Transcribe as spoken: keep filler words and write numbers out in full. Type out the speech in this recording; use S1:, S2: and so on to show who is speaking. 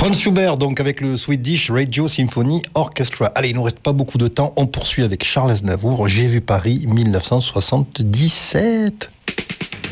S1: Franz Schubert, donc avec le Swedish Radio Symphony Orchestra. Allez, il nous reste pas beaucoup de temps. On poursuit avec Charles Aznavour. J'ai vu Paris, mille neuf cent soixante-dix-sept.